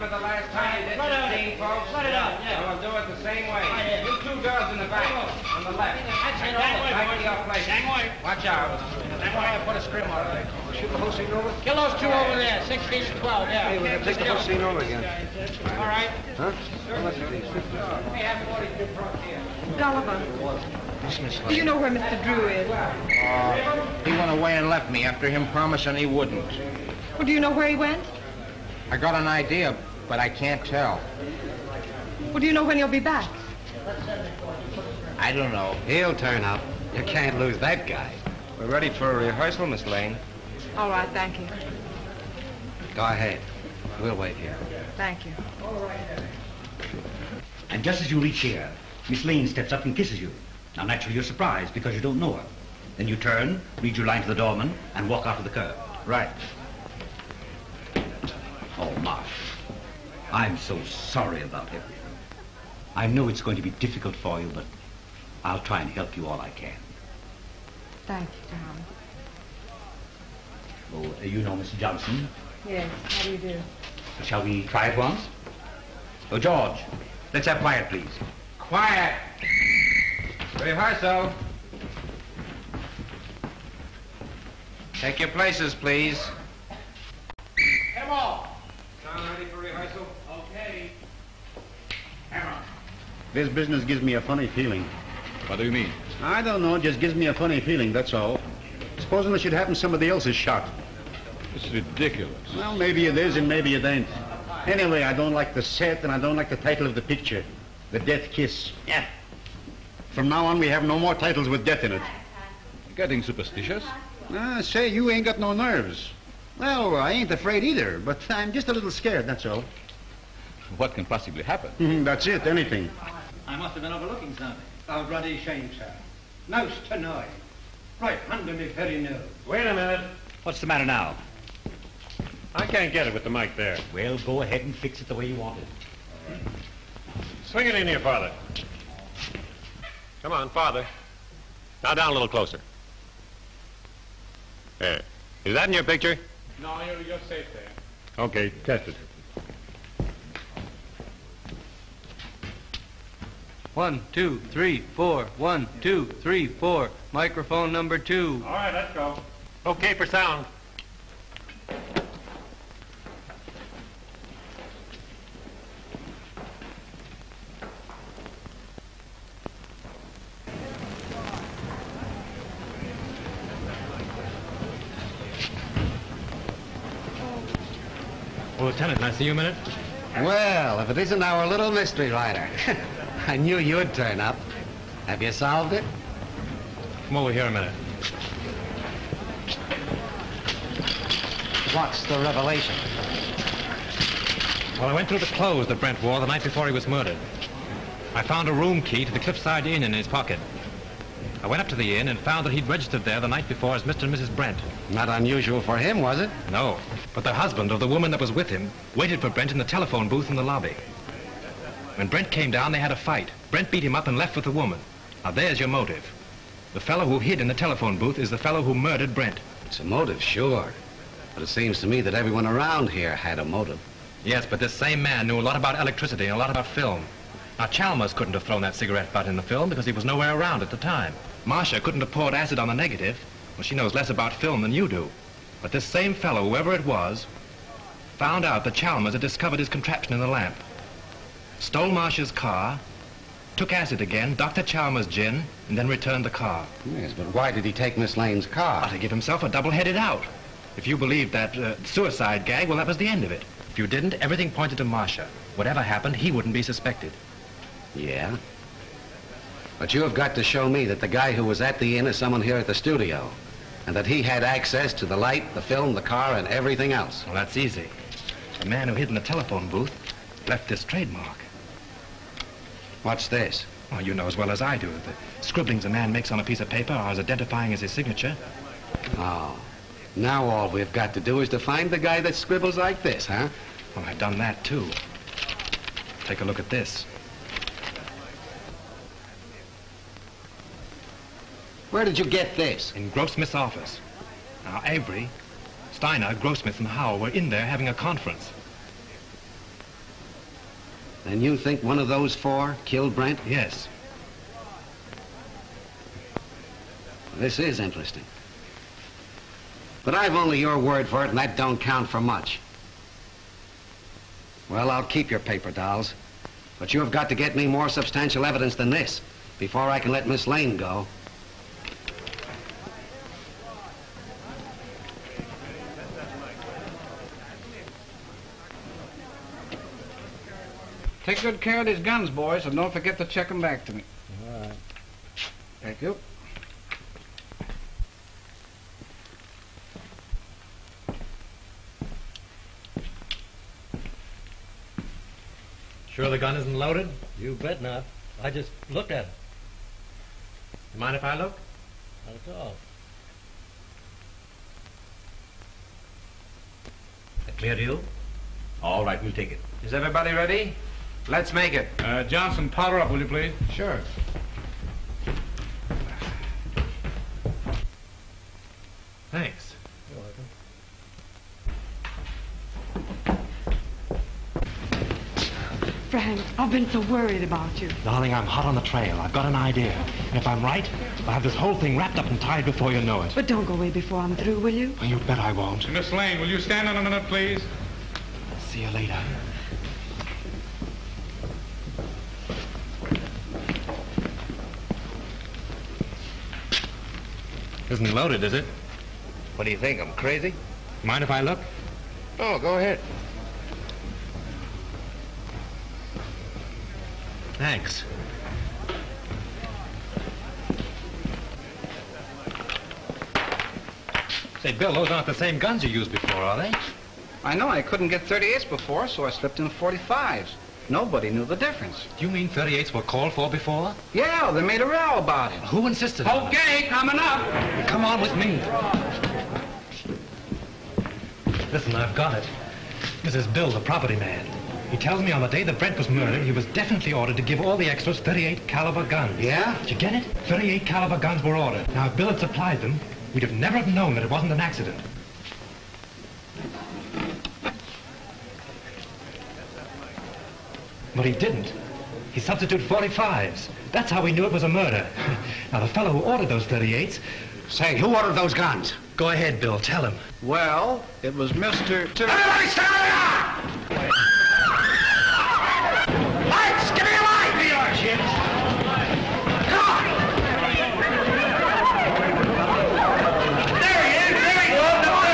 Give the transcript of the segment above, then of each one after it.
For the last time you did this scene, folks. Let it out, yeah. We'll do it the same way. You two girls in the back, on the left. Back to your place. Watch out. Put a scrim on it. Shoot the whole scene over? Kill those two over there, 6 feet to 12, yeah. Hey, we're gonna take the whole scene over again. All right. Huh? How much is these? Hey, have 42 front here. Dolliver, do you know where Mr. Drew is? He went away and left me after him promising he wouldn't. Well, do you know where he went? I got an idea, but I can't tell. Well, do you know when he'll be back? I don't know. He'll turn up. You can't lose that guy. We're ready for a rehearsal, Miss Lane. All right, thank you. Go ahead. We'll wait here. Thank you. And just as you reach here, Miss Lane steps up and kisses you. Now, naturally, you're surprised because you don't know her. Then you turn, read your line to the doorman, and walk out to the curb. Right. Oh, Marsh, I'm so sorry about him. I know it's going to be difficult for you, but I'll try and help you all I can. Thank you, Tom. Oh, you know Mr. Johnson. Yes, how do you do? Shall we try it once? Oh, George, let's have quiet, please. Quiet. Rehearsal. Take your places, please. Hammer. Sound ready for rehearsal? Okay. Hammer. This business gives me a funny feeling. What do you mean? I don't know, it just gives me a funny feeling, that's all. Supposing it should happen somebody else is shot. It's ridiculous. Well, maybe it is and maybe it ain't. Anyway, I don't like the set and I don't like the title of the picture. The Death Kiss. Yeah. From now on, we have no more titles with death in it. Getting superstitious? Say, you ain't got no nerves. Well, I ain't afraid either, but I'm just a little scared, that's all. What can possibly happen? That's it, anything. I must have been overlooking something. A bloody shame, sir. Nose to nose. Right under me very nose. Wait a minute. What's the matter now? I can't get it with the mic there. Well, go ahead and fix it the way you want it. Swing it in here, Father. Come on, Father. Now down a little closer. There. Is that in your picture? No, you're safe there. Okay, test it. 1, 2, 3, 4. 1, 2, 3, 4. Microphone number 2. All right, let's go. Okay for sound. Oh, Lieutenant, can I see you a minute? Well, if it isn't our little mystery writer. I knew you'd turn up. Have you solved it? Come over here a minute. What's the revelation? Well, I went through the clothes that Brent wore the night before he was murdered. I found a room key to the Cliffside Inn in his pocket. I went up to the inn and found that he'd registered there the night before as Mr. and Mrs. Brent. Not unusual for him, was it? No, but the husband of the woman that was with him waited for Brent in the telephone booth in the lobby. When Brent came down, they had a fight. Brent beat him up and left with the woman. Now, there's your motive. The fellow who hid in the telephone booth is the fellow who murdered Brent. It's a motive, sure. But it seems to me that everyone around here had a motive. Yes, but this same man knew a lot about electricity and a lot about film. Now, Chalmers couldn't have thrown that cigarette butt in the film because he was nowhere around at the time. Marcia couldn't have poured acid on the negative. Well, she knows less about film than you do. But this same fellow, whoever it was, found out that Chalmers had discovered his contraption in the lamp. Stole Marcia's car, took acid again, Dr. Chalmers' gin, and then returned the car. Yes, but why did he take Miss Lane's car? To give himself a double-headed out. If you believed that suicide gag, well, that was the end of it. If you didn't, everything pointed to Marcia. Whatever happened, he wouldn't be suspected. Yeah? But you have got to show me that the guy who was at the inn is someone here at the studio, and that he had access to the light, the film, the car, and everything else. Well, that's easy. The man who hid in the telephone booth left this trademark. What's this? Well, you know as well as I do. The scribblings a man makes on a piece of paper are as identifying as his signature. Oh. Now all we've got to do is to find the guy that scribbles like this, huh? Well, I've done that, too. Take a look at this. Where did you get this? In Grossmith's office. Now, Avery, Steiner, Grossmith, and Howell were in there having a conference. And you think one of those four killed Brent? Yes. This is interesting. But I've only your word for it, and that don't count for much. Well, I'll keep your paper dolls. But you have got to get me more substantial evidence than this before I can let Miss Lane go. Take good care of these guns, boys, and don't forget to check them back to me. All right. Thank you. Sure the gun isn't loaded? You bet not. I just looked at it. You mind if I look? Not at all. That clear to you? All right, we'll take it. Is everybody ready? Let's make it. Johnson, powder up, will you please? Sure. Thanks. You're welcome. Frank, I've been so worried about you. Darling, I'm hot on the trail. I've got an idea. And if I'm right, I'll have this whole thing wrapped up and tied before you know it. But don't go away before I'm through, will you? Well, you bet I won't. Miss Lane, will you stand on a minute, please? See you later. Isn't loaded, is it? What do you think? I'm crazy? Mind if I look? Oh, go ahead. Thanks. Say, Bill, those aren't the same guns you used before, are they? I know I couldn't get 38s before, so I slipped in 45s. Nobody knew the difference. Do you mean 38s were called for before? Yeah, they made a row about it. Who insisted on it? Okay, coming up. Come on with me. Listen, I've got it. This is Bill, the property man. He tells me on the day that Brent was murdered, he was definitely ordered to give all the extras 38 caliber guns. Yeah? Did you get it? 38 caliber guns were ordered. Now, if Bill had supplied them, we'd have never have known that it wasn't an accident. But he didn't. He substituted 45s. That's how we knew it was a murder. Now, the fellow who ordered those 38s... Say, who ordered those guns? Go ahead, Bill. Tell him. Well, it was Mr. Everybody stand up! Lights! Give me a light! Here you are, Jim. Come on! There he is! There he goes! Up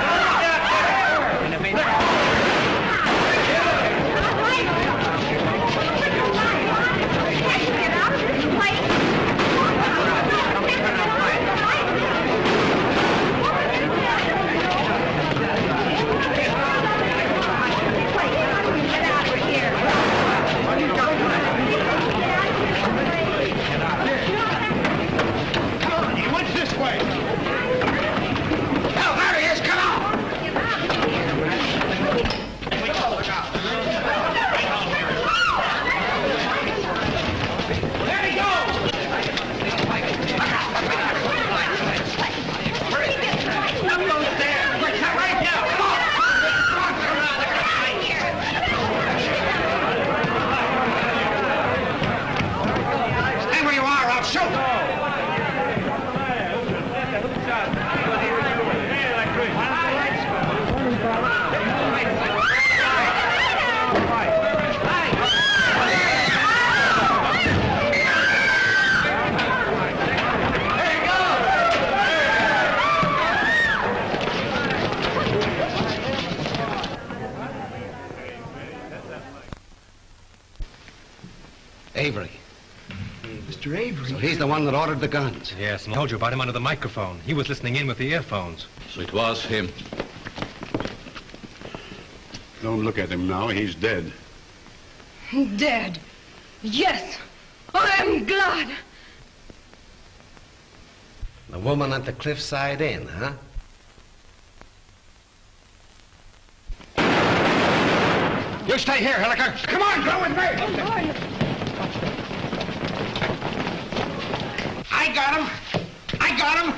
Avery. Mr. Avery. So he's the one that ordered the guns. Yes, and I told you about him under the microphone. He was listening in with the earphones. So it was him. Don't look at him now. He's dead. Dead. Yes. I'm glad. The woman at the Cliffside Inn, huh? You stay here, Hilliker. Come on, go with me. I got him. I got him.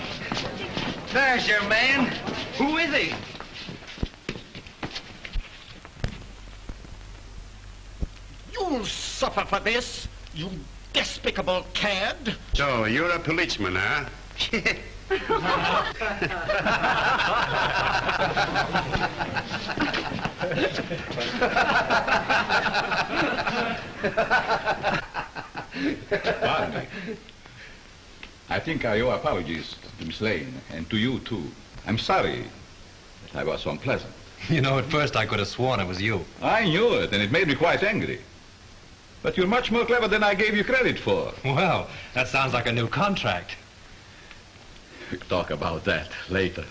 There's your man. Who is he? suffer for this, you despicable cad. So, you're a policeman, huh? Pardon me. I think I owe apologies to Miss Lane, and to you, too. I'm sorry that I was so unpleasant. You know, at first I could have sworn it was you. I knew it, and it made me quite angry. But you're much more clever than I gave you credit for. Well, that sounds like a new contract. We'll talk about that later.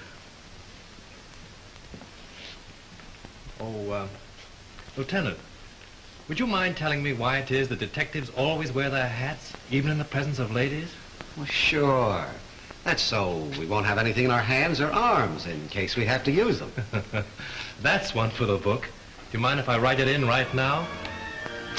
Oh, Lieutenant, would you mind telling me why it is that detectives always wear their hats, even in the presence of ladies? Well, sure. That's so we won't have anything in our hands or arms in case we have to use them. That's one for the book. Do you mind if I write it in right now?